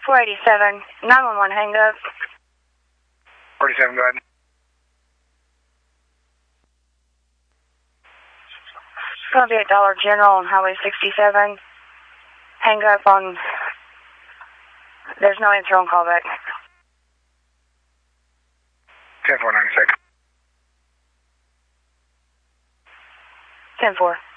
487, 911 hang up. 47, go ahead. It's going to be at Dollar General on Highway 67. Hang up on... There's no answer on callback. 10-4, 96. 10-4.